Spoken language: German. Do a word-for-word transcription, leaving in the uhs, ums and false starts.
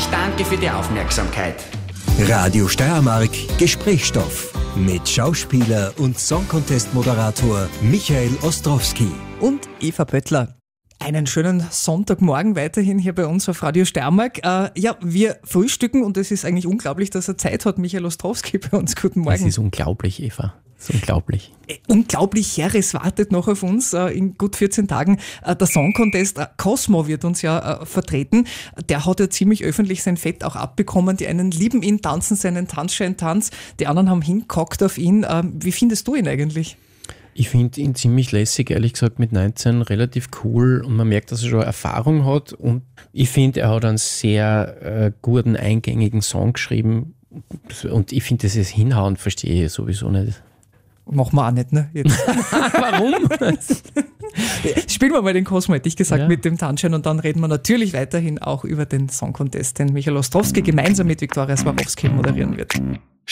Danke für die Aufmerksamkeit. Radio Steiermark Gesprächsstoff mit Schauspieler und Song-Contest-Moderator Michael Ostrowski und Eva Pöttler. Einen schönen Sonntagmorgen weiterhin hier bei uns auf Radio Steiermark. Äh, ja, wir frühstücken und es ist eigentlich unglaublich, dass er Zeit hat, Michael Ostrowski bei uns. Guten Morgen. Es ist unglaublich, Eva. Das ist unglaublich. Äh, unglaublich, Herres wartet noch auf uns äh, in gut vierzehn Tagen. Äh, der Song Contest, äh, Cosmo wird uns ja äh, vertreten. Der hat ja ziemlich öffentlich sein Fett auch abbekommen. Die einen lieben ihn, tanzen seinen Tanzschein-Tanz. Die anderen haben hingehockt auf ihn. Äh, wie findest du ihn eigentlich? Ich finde ihn ziemlich lässig, ehrlich gesagt, mit neunzehn relativ cool und man merkt, dass er schon Erfahrung hat und ich finde, er hat einen sehr äh, guten, eingängigen Song geschrieben und ich finde, das ist Hinhauen, verstehe ich sowieso nicht. Machen wir auch nicht, ne? Jetzt. Warum? Spielen wir mal den Cosmo, hätte ich gesagt, ja. mit dem Tanzschein und dann reden wir natürlich weiterhin auch über den Song Contest, den Michael Ostrowski gemeinsam mit Viktoria Swarovski moderieren wird.